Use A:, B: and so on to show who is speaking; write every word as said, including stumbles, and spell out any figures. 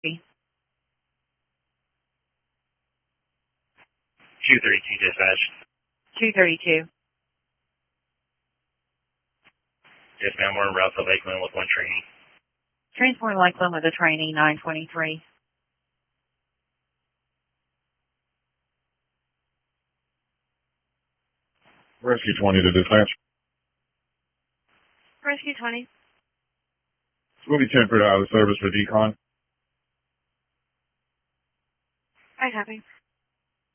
A: two thirty-two dispatch.
B: two thirty-two.
A: Yes, ma'am. We're en route to Lakeland with one trainee.
B: Transport Lakeland with a trainee, nine twenty-three.
C: Rescue twenty to dispatch.
B: Rescue twenty.
C: We'll be tempered out of service for decon.
B: I copy.